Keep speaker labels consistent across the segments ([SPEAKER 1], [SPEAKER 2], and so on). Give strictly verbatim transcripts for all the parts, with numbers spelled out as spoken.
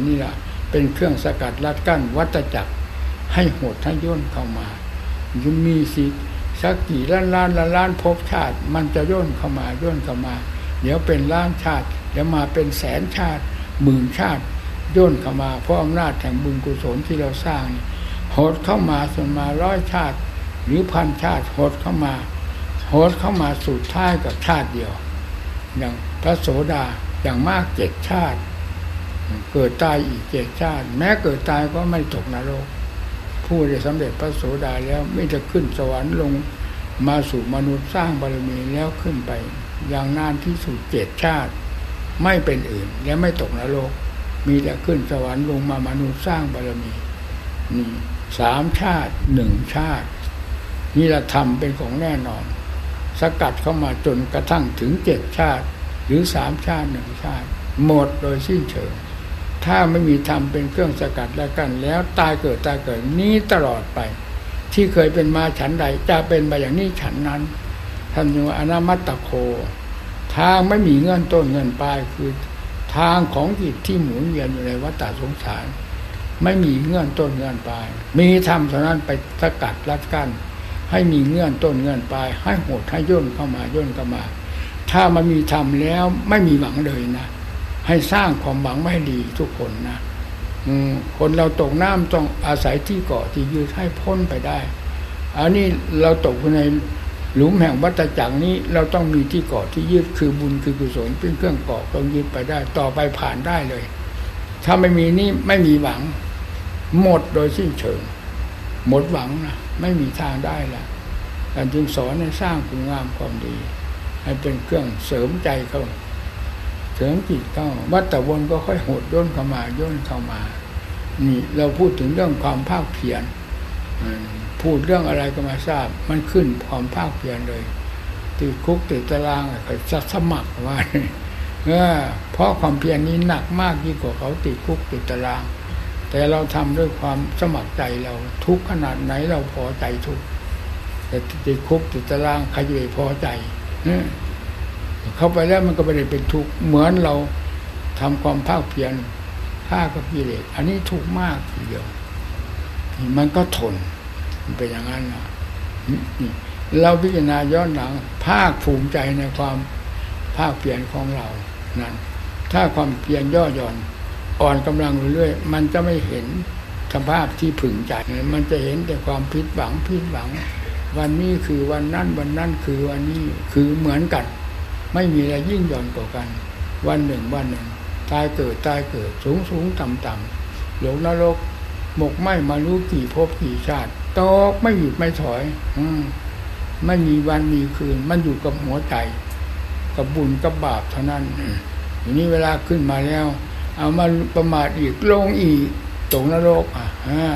[SPEAKER 1] นี่แหละเป็นเครื่องสกัดลัดกั้นวัฏจักรให้โหดให้ย่นเข้ามาจะมีสิสักกี่ล้านล้านล้านล้านภพชาติมันจะย่นเข้ามาย่นเข้ามาเดี๋ยวเป็นล้านชาติเดี๋ยวมาเป็นแสนชาติหมื่นชาติย่นเข้ามาเพราะอำนาจแห่งบุญกุศลที่เราสร้างโหดเข้ามาจนมาร้อยชาติหรือพันชาติโหดเข้ามาโหดเข้ามาสุดท้ายกับชาติเดียวอย่างพระโสดาอย่างมากเจ็ดชาติเกิดตายอีกเจ็ดชาติแม้เกิดตายก็ไม่ตกนรกผู้ได้สำเร็จพระโสดาแล้วไม่จะขึ้นสวรรค์ลงมาสู่มนุษย์สร้างบารมีแล้วขึ้นไปอย่างนานที่สุดเจ็ดชาติไม่เป็นอื่นและไม่ตกนรกมีแต่ขึ้นสวรรค์ลงมามนุษย์สร้างบารมีนี่สามชาติหนึ่งชาตินี่ละธรรมเป็นของแน่นอนสกัดเข้ามาจนกระทั่งถึงเจ็ดชาติหรือสามชาติหนึ่งชาติหมดโดยสิ้นเชิงถ้าไม่มีธรรมเป็นเครื่องสกัดและกันแล้วตายเกิดตายเกิดนี้ตลอดไปที่เคยเป็นมาฉันใดจะเป็นไปอย่างนี้ฉันนั้นท่านว่าอนามัตตโคทางไม่มีเงื่อนต้นเงื่อนปลายคือทางของจิตที่หมุนเวียนอยู่ในวัฏฏะสงสารไม่มีเงื่อนต้นเงื่อนปลายมีธรรมเท่านั้นไปสกัดลัดกั้นให้มีเงื่อนต้นเงื่อนปลายให้โหดให้ย่นเข้ามาย่นเข้ามาถ้ามันมีธรรมแล้วไม่มีหวังเลยนะให้สร้างความหวังไม่ให้ดีทุกคนนะคนเราตกน้ำต้องอาศัยที่เกาะที่ยืดให้พ้นไปได้อันนี้เราตกในหลุมแห่งวัฏจักรนี้เราต้องมีที่เกาะที่ยืดคือบุญคือกุศลเป็นเครื่องเกาะต้องยืดไปได้ต่อไปผ่านได้เลยถ้าไม่มีนี่ไม่มีหวังหมดโดยสิ้นเชิงหมดหวังนะไม่มีทางได้ละการจึงสอนให้สร้างคุณงามความดีให้เป็นเครื่องเสริมใจเขาเสริมจิตเขาวัฏวนก็ค่อยโหดย่นเข้ามาย่นเข้ามานี่เราพูดถึงเรื่องความภาคเพียรพูดเรื่องอะไรก็มาทราบมันขึ้นความภาคเพียรเลยติดคุกติดตารางก็จะสมัครว่าเออเพราะความเพียรนี้หนักมากยิ่งกว่าเขาติดคุกติดตารางแต่เราทำด้วยความสมัครใจเราทุกขนาดไหนเราพอใจทุกแต่ติดคุกติดตารางใครจะไปพอใจเข้าไปแล้วมันก็ไม่ได้เป็นทุกข์เหมือนเราทำความภาคเพียรฆ่ากับกิเลสอันนี้ทุกข์มากทีเดียวมันก็ทนมันเป็นอย่างนั้นนะเราพิจารณาย้อนหลังภาคภูมิใจในความภาคเพียรของเรานั้นถ้าความเพียรย่อหย่อนอ่อนกำลังเรื่อยๆมันจะไม่เห็นสภาพที่ผึ่งใจมันจะเห็นแต่ความผิดหวังผิดหวังวันนี้คือวันนั้นวันนั้นคือวันนี้คือเหมือนกันไม่มีอะไรยิ่งหย่อนกว่ากันวันหนึ่งวันหนึ่งตายเกิดตายเกิดสูงสูงต่ำต่ำหลงนรกหมกไหม้มารู้กี่ภพกี่ชาติตกไม่หยุดไม่ถอยอืมไม่มีวันมีคืนมันอยู่กับหัวใจกับบุญกับบาปเท่านั้นทีนี้เวลาขึ้นมาแล้วเอามาประมาทอีกลงอีกตกนรกอ่ะ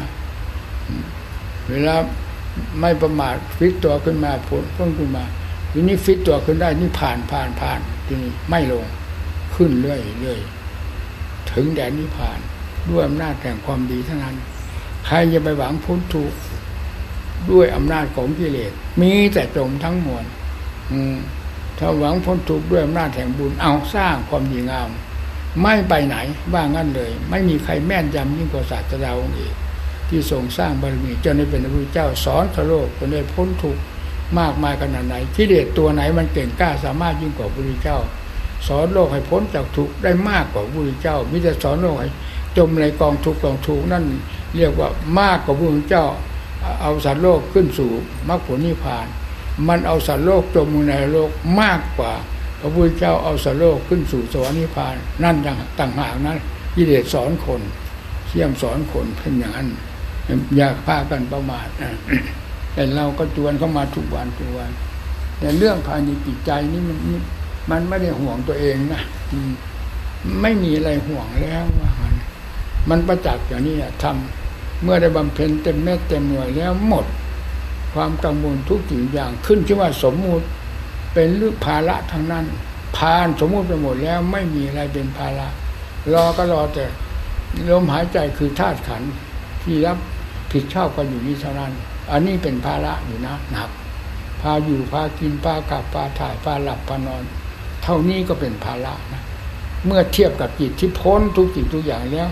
[SPEAKER 1] เวลาไม่ประมาทฟิตตัวขึ้นมาพ้นพ้นขึ้นมาทีนี้ฟิตตัวขึ้นได้นี่ผ่านผ่านผ่านทีนี้ไม่ลงขึ้นเรื่อยเรื่อยถึงแดนนิพพานด้วยอำนาจแห่งความดีเท่านั้นใครจะไปหวังพ้นทุกข์ด้วยอำนาจของกิเลสมีแต่จมทั้งมวลถ้าหวังพ้นทุกข์ด้วยอำนาจแห่งบุญเอาสร้างความดีงามไม่ไปไหนว่างั้นเลยไม่มีใครแม่นยำยิ่งกว่าศาสดาองค์เอกที่ทรงสร้างบารมีจนได้เป็นพระพุทธเจ้าสอนชาวโลกจนได้พ้นทุกข์มากมายขนาดไหนกิเลสตัวไหนมันเก่งกล้าสามารถยิ่งกว่าพระพุทธเจ้าสอนโลกให้พ้นจากทุกข์ได้มากกว่าพระพุทธเจ้ามิจะสอนโลกให้จมในกองทุกข์กองทุกข์นั่นเรียกว่ามากกว่าพระพุทธเจ้าเอาสัตว์โลกขึ้นสู่มรรคผลนิพพานมันเอาสัตว์โลกจมในโลกมากกว่าพระพุทธเจ้าเอาสัตว์โลกขึ้นสู่สวรรค์นิพพานนั่นต่างหากนั้นกิเลสสอนคนเชี่ยมสอนคนเป็นอย่างนั้นอย่าพากันประมาทแต่เราก็จวนเข้ามาทุกวันทุกวันแต่เรื่องภายในจิตใจนี่มันมันไม่ได้ห่วงตัวเองนะไม่มีอะไรห่วงแล้วว่ามันมันประจักษ์อย่างนี้ทำเมื่อได้บำเพ็ญเต็มเม็ดเต็มหน่วยแล้วหมดความกังวลทุกสิ่งอย่างขึ้นชื่อว่าสมมุติเป็นเรื่องภาระทางนั้นผ่านสมมุติไปหมดแล้วไม่มีอะไรเป็นภาระรอก็รอแต่ลมหายใจคือธาตุขันธ์ที่รับผิดชอบกันอยู่นี้เท่านั้นอันนี้เป็นภาระอยู่นะหนักพาอยู่พากินพากลับพาถ่ายพาหลับพานอนเท่านี้ก็เป็นภาระนะเมื่อเทียบกับจิตที่พ้นทุกสิ่งทุกอย่างแล้ว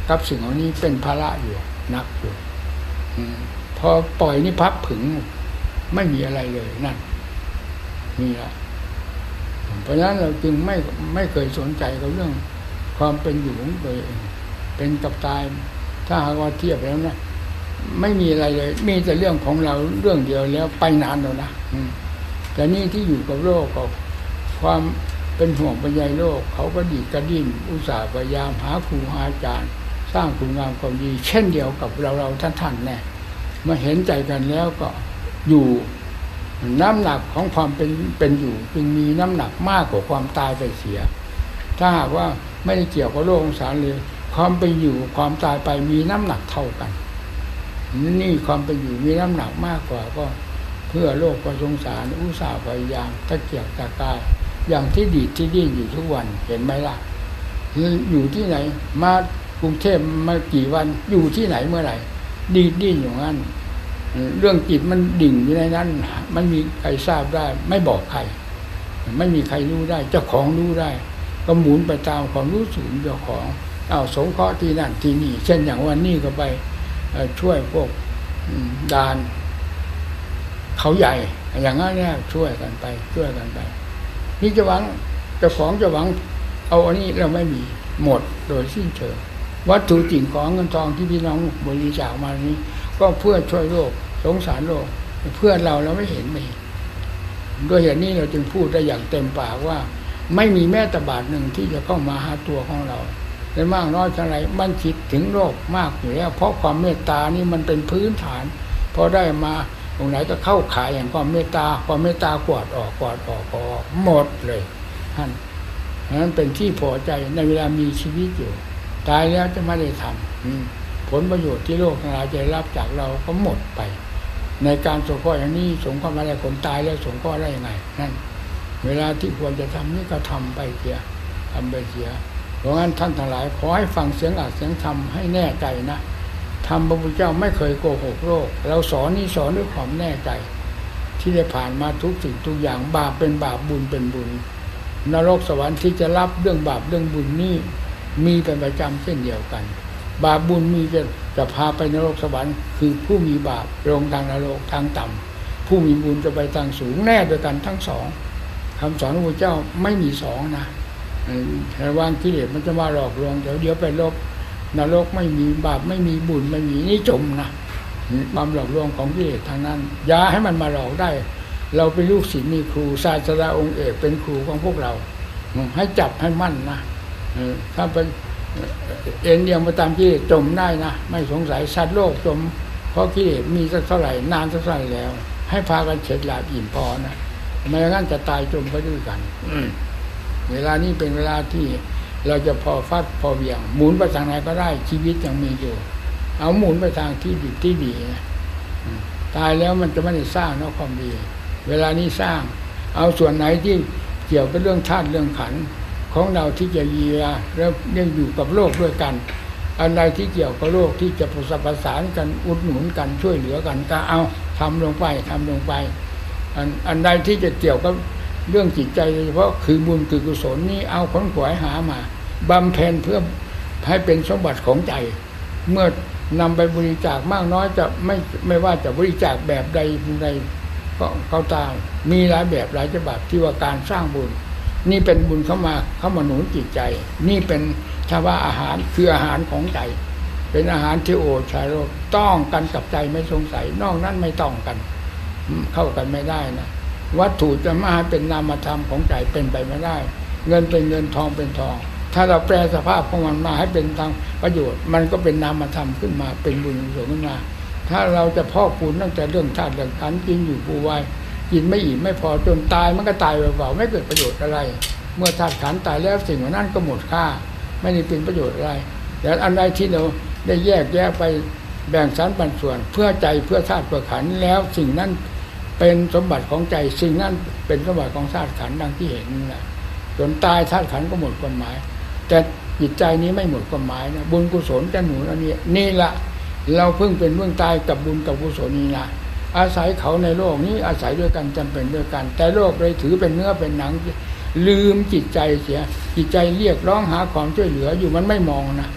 [SPEAKER 1] กับสิ่งเหล่านี้เป็นภาระอยู่หนักอยู่พอปล่อยนี่พับผึ่งไม่มีอะไรเลยนั่นนี่แหละเพราะฉะนั้นเราจึงไม่ไม่เคยสนใจกับเรื่องความเป็นอยู่ของตัวเองเป็นกับตายถ้าหากว่าเทียบแล้วนะไม่มีอะไรเลยมีแต่เรื่องของเราเรื่องเดียวแล้วไปนานแล้วนะแต่นี่ที่อยู่กับโลกกับความเป็นห่วงเป็นใยโลกเขาก็ดีกระดิ้นอุตส่าห์พยายามหาครูหาอาจารย์สร้างคุณงามความดีเช่นเดียวกับเราเราท่านท่านแน่มาเห็นใจกันแล้วก็อยู่น้ำหนักของความเป็นเป็นอยู่จึงมีน้ำหนักมากกว่าความตายไปเสียถ้าหากว่าไม่ได้เกี่ยวกับโลกสารเลยความเป็นอยู่ความตายไปมีน้ำหนักเท่ากันนี่ความเป็นอยู่มีน้ำหนักมากกว่าก็เพื่อโลกประสงสารอุตส่าห์พยายามตะเกียกตะกายอย่างที่ดีที่ดิ้นอยู่ทุกวันเห็นไหมล่ะอยู่ที่ไหนมากรุงเทพมากี่วันอยู่ที่ไหนเมื่อไหร่ดีดิ้นอย่างนั้นเรื่องจิตมันดิ่งอยู่ในนั้นไม่มีใครทราบได้ไม่บอกใครไม่มีใครรู้ได้เจ้าของรู้ได้ก็หมุนไปตามความรู้สึกเจ้าของเอาสงเคราะห์ที่นั่นที่นี่เช่นอย่างวันนี้ก็ไปช่วยพวกดานเขาใหญ่อย่างนั้นเนี่ยช่วยกันไปช่วยกันไปนี่จะหวังเจ้าของจะหวังเอาอันนี้เราไม่มีหมดโดยสิ้นเชิงวัตถุสิ่งของเงินทองที่พี่น้องบริจาคมานี้ก็เพื่อช่วยโลกสงสารโลกเพื่อเราเราไม่เห็นไม่เห็นด้วยเหตุนี้เราจึงพูดได้อย่างเต็มปากว่าไม่มีแม้แต่บาทหนึ่งที่จะเข้ามาหาตัวของเราได้มากน้อยเท่าไรมันคิดถึงโลกมากอยู่แล้วเพราะความเมตตานี่มันเป็นพื้นฐานพอได้มาตรงไหนก็เข้าขายอย่างความเมตตาความเมตตากวาดออกกวาดออกกวาดออกหมดเลยท่านนั้นเป็นที่พอใจในเวลามีชีวิตอยู่ตายแล้วจะไม่ได้ทำผลประโยชน์ที่โลกทั้งหลายจะรับจากเราก็หมดไปในการสงเคราะห์อย่างนี้สงเคราะห์อะไรคนตายแล้วสงเคราะห์ได้ยังไงนั่นเวลาที่ควรจะทำนี่ก็ทำไปเสียทำไปเสียเพราะงั้นท่านทั้งหลายขอให้ฟังเสียงอัดเสียงธรรมให้แน่ใจนะธรรมพระพุทธเจ้าไม่เคยโกหกโลกเราสอนนี่สอนด้วยความแน่ใจที่ได้ผ่านมาทุกสิ่งทุกอย่างบาปเป็นบาปบุญเป็นบุญนรกสวรรค์ที่จะรับเรื่องบาปเรื่องบุญนี่มีเป็นประจำเช่นเดียวกันบาปบุญมีจะจะพาไปนรกสวรรค์คือผู้มีบาปลงทางนรกทางต่ำผู้มีบุญจะไปทางสูงแน่ด้วยกันทั้งสองคำสอนของพระเจ้าไม่มีสองนะระวังกิเลสมันจะมาหลอกลวงเดี๋ยวเดี๋ยวไปลบนรกไม่มีบาปไม่มีบุญไม่มีนี่จมนะความหลอกลวงของกิเลสทางนั้นอย่าให้มันมาหลอกได้เราเป็นลูกศิษย์มีครูศาสดาองค์เอกเป็นครูของพวกเราให้จับให้มั่นนะถ้าเป็นเอ็นเดียงไปตามกิเลสจมได้นะไม่สงสัยสัตว์โลกจมเพราะกิเลสมีสักเท่าไหร่นานสักเท่าไหร่แล้วให้พากันเฉดหลาบอิ่มพอนะไม่งั้นจะตายจมไปด้วยกันเวลานี้เป็นเวลาที่เราจะพอฟัดพอเบี่ยงหมุนไปทางไหนก็ได้ชีวิตยังมีอยู่เอาหมุนไปทางที่ดีที่ดีนะตายแล้วมันจะไม่ได้สร้างนอกความดีเวลานี้สร้างเอาส่วนไหนที่เกี่ยวกับเรื่องธาตุเรื่องขันธ์ของเราที่จะเยียวยาแล้วยังอยู่กับโลกด้วยกันอันใดที่เกี่ยวกับโลกที่จะประสานกันอุดหนุนกันช่วยเหลือกันก็เอาทำลงไปทำลงไปอันอันใดที่จะเกี่ยวกับเรื่องจิตใจโดยเฉพาะคือบุญคือกุศลนี้เอาขนขวายหามาบำเพ็ญเพื่อให้เป็นสมบัติของใจเมื่อนำไปบริจาคมากน้อยจะไม่ไม่ว่าจะบริจาคแบบใดใดก็เขาตามมีหลายแบบหลายฉบับที่ว่าการสร้างบุญนี่เป็นบุญเข้ามาเข้ามาหนุนจิตใจนี่เป็นชาวาอาหารคืออาหารของใจเป็นอาหารที่โอชาโรต้องกันกับใจไม่สงสัยนอกนั้นไม่ต้องกันเข้ากันไม่ได้นะวัตถุจะมาเป็นนามธรรมของใจเป็นไปไม่ได้เงินเป็นเงินทองเป็นทองถ้าเราแปลสภาพของมันมาให้เป็นทางประโยชน์มันก็เป็นนามธรรมขึ้นมาเป็นบุญกุศลขึ้นมาถ้าเราจะพอกพูนตั้งแต่เรื่องธาตุเรื่องขันธ์กินอยู่ปูไว้กินไม่อิ่มไม่พอจนตายมันก็ตายเปล่าๆไม่เกิดประโยชน์อะไรเมื่อธาตุขันธ์ตายแล้วสิ่งเหล่านั้นก็หมดค่าไม่ได้เป็นประโยชน์อะไรแต่อันใดที่เราได้แยกแยะไปแบ่งสรรปันส่วนเพื่อใจเพื่อธาตุเพื่อขันธ์แล้วสิ่งนั้นเป็นสมบัติของใจสิ่งนั้นเป็นสมบัติของธาตุขันธ์ดังที่เห็นนี่แหละจนตายธาตุขันธ์ก็หมดความหมายแต่จิตใจนี้ไม่หมดความหมายนะบุญกุศลจะหนุนอันนี้นี่ละเราเพิ่งเป็นเพิ่งตายกับบุญกับกุศลนี่ละอาศัยเขาในโลกนี้อาศัยด้วยกันจำเป็นด้วยกันแต่โลกเลยถือเป็นเนื้อเป็นหนังลืมจิตใจเสียจิตใจเรียกร้องหาความช่วยเหลืออยู่มันไม่มองนะ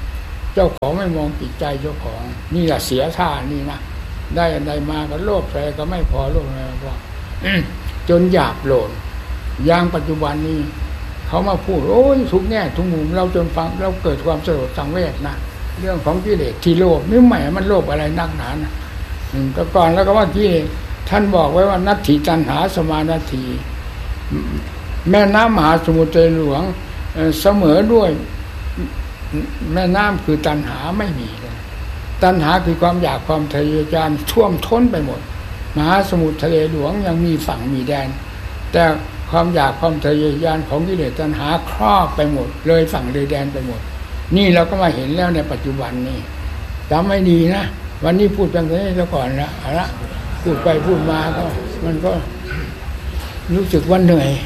[SPEAKER 1] เจ้าของไม่มองจิตใจเจ้าของนี่แหละเสียท่านี่นะได้อันใดมาก็โลภใส่ก็ไม่พอโลภอะไรก็ จนหยาบโลนอย่างปัจจุบันนี้เขามาพูดโอ้ยทุกแง่ทุกมุมเราจนฟังเราเกิดความสลดสังเวชนะเรื่องของกิเลสที่โลภนี่แหมมันโลภอะไรนักหนานะแต่ก่อนแล้วก็ว่ากิเลสท่านบอกไว้ว่านัตถิตัณหาสมานาทีแม่น้ำมหาสมุทรหลวงเสมอด้วยแม่น้ำคือตัณหาไม่มีตัณหาคือความอยากความทะเยอทะยานท่วมท้นไปหมดมหาสมุทรทะเลหลวงยังมีฝั่งมีแดนแต่ความอยากความทะเยอทะยานของกิเลสตัณหาครอบไปหมดเลยฝั่งเลยแดนไปหมดนี่เราก็มาเห็นแล้วในปัจจุบันนี้จำไม่ดีนะวันนี้พูดกันนี้ซะก่อนละเอาละพูดไปพูดมาก็มันก็รู้สึกว่าเหนื่อย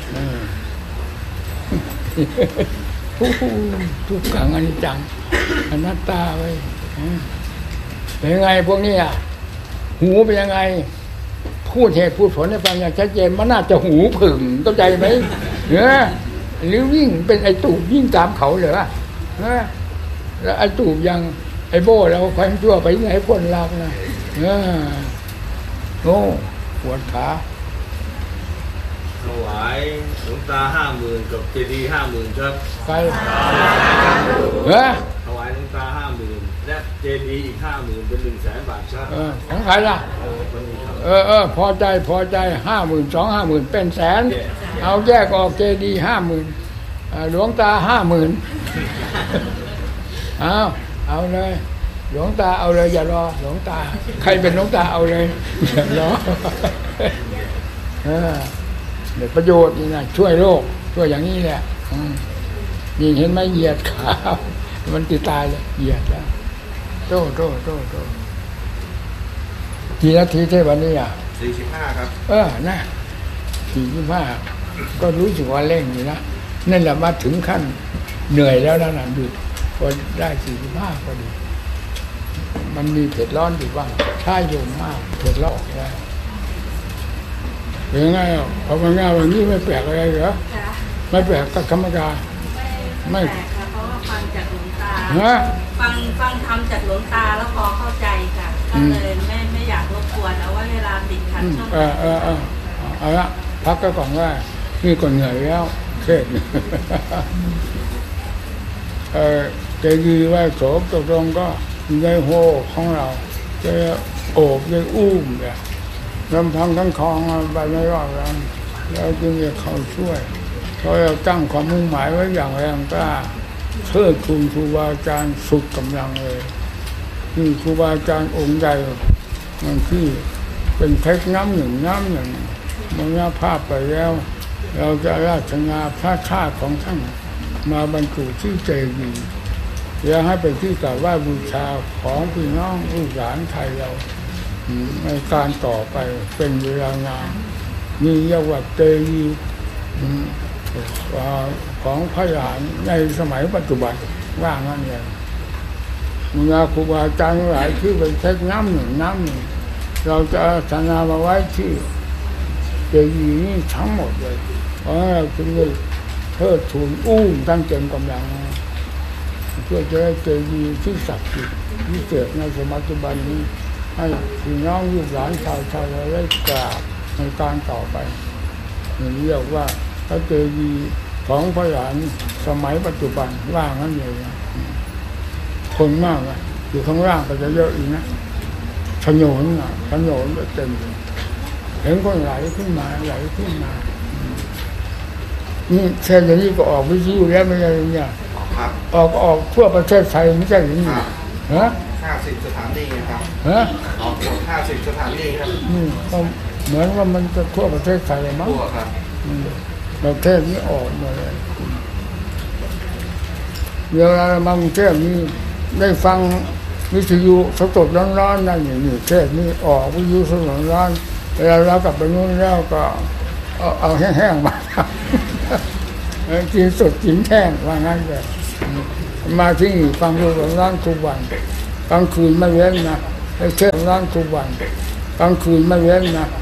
[SPEAKER 1] ทุกขังอนิจจังอนัตตาไว้เป็นยังไงพวกนี้อ่ะหูเป็นยังไงพูดเหตุพูดผลให้ฟังอย่างชัดเจนมันน่าจะหูผึ่งเข้าใจไหมเนอหรือวิ่งเป็นไอตูบวิ่งตามเขาเหรอเนอแล้วไอตูบยังไอโบ้เราแขวนตัวไปไหนพ้นลักนะเออโอ้ปวดขา
[SPEAKER 2] ถวายหลวงตาห้าหมื่นกับเจดีย์ห้าหมื่นครับ
[SPEAKER 1] ใครเออ
[SPEAKER 2] ถวายหลวงตาห้าหมื่นและเจดีย์อีกห้าหมื่นเป็นหนึ่งแสนบาทครับ
[SPEAKER 1] เออของใครล่ะเออเออพอใจพอใจห้าหมื่นสองห้าหมื่นเป็นแสนเอาแยกออกเจดีย์ห้าหมื่นหลวงตาห้าหมื่นเอาเอาเลยหลวงตาเอาเลยอย่ารอหลวงตาใครเป็นหลวงตาเอาเลยอย่ารอเออเดี๋ยวประโยชน์นี่นะช่วยโลกช่วยอย่างนี้แหละนี่เห็นไหมเหยียดขามันติดตายเลยเหยียดแล้วโตโตโตโตกี่นาทีเท่าวันนี้อ่ะ
[SPEAKER 2] สี่สิบห้าครับ
[SPEAKER 1] เออนะสี่สิบห้าก็รู้สึกว่าเร่งอยู่นะนั่นแหละมาถึงขั้นเหนื่อยแล้วนะหยุดพอได้สี่สิบห้าพอดีมันมีเผ็ดร้อนอยู่บ้างใช่โยมมากเผ็ดร้อนแล้วเป็นไงอ่ะพอมาง่ายวันนี้ไม่แปลกอะไรเหรอไม่แปลกกับกรรมการ
[SPEAKER 3] ไม่แปลกค่ะเพราะว่าฟังจากหลวงตาฟังฟังทำจากหลวงตาแล้วพอเข้าใจค่ะก็เลยไม่ไม่อยากรบกวนเอาไว้เวลาติดขัดช่วง
[SPEAKER 1] เออเออเออเอาละพักก็ก่อนว่านี่ก็เหนื่อยแล้วเทศเออเจดีย์ไหว้โสมตกลงก็ในโฮของเราจะโอบจะอุ้มเนี่ยลำพังทั้งคลองไปไม่รอดแล้วเราจึงจะเข้าช่วยเพราะเราตั้งความมุ่งหมายไว้อย่างแรงกล้าเชิดชูครูบาอาจารย์สุดกำลังเลยคือครูบาอาจารย์องค์ใหญ่มันคือเป็นเพชรน้ำหนึ่งน้ำหนึ่งมรณภาพไปแล้วเราจะราชงาพระธาตุของท่านมาบรรจุที่เจดีย์อยากให้เป็นที่กราบไหว้บูชาของพี่น้องลูกหลานไทยเราในการต่อไปเป็นเวลานานมีเรียกว่าเจดีย์ของพระหลานในสมัยปัจจุบันว่างั้นเองมีครูบาอาจารย์หลายที่เป็นเทคน้ำหนึ่งน้ำหนึ่งเราจะศาสนามาไว้ที่เจดีย์นี้ทั้งหมดเลยเพราะเราจึงได้เทิดทูนอุ้มตั้งเต็มกำลังเพื่อจะให้เจดีย์ที่ศักดิ์สิทธิ์ที่เกิดในสมัยปัจจุบันนี้ให้พี่น้องลูกหลานชาวไทยเราได้กราบในการต่อไปอย่างเรียกว่าพระเจดีย์ของพระหลานสมัยปัจจุบันว่างั้นเลยนะคนมากนะอยู่ข้างล่างก็จะเยอะอีกนะถนนอ่ะถนนจะเต็มเห็นคนไหลขึ้นมาไหลขึ้นมานี่แค่อย่างนี้ก็ออกวิทยุแล้วไม่ใช่เนี่ยออกออกทั่วประเทศไทยไม่ใช่หรือฮะ
[SPEAKER 2] ห้าสิบสถานีครับ
[SPEAKER 1] ฮะ
[SPEAKER 2] ออกห้าสิบสถานีครับ
[SPEAKER 1] นี่ก็เหมือนว่ามันจะทั่วประเทศไทยมั้ง
[SPEAKER 2] ทั่วครับ
[SPEAKER 1] ประเทศนี้ออกมาเลยเวลาบางเทศนี้ได้ฟังวิทยุสดๆร้อนๆนั่นอย่างนี้เทศนี้ออกวิทยุสดๆร้อนเวลาเรากลับไปนู่นแล้วก็เอาเอาแห้งๆมากินสดกินแห้งว่างั้นเลยมาที่นี่ฟังสดๆร้อนทุกวันกลางคืนไม่เว้นนะเทศร้อนทุกวันกลางคืนไม่เว้นนะ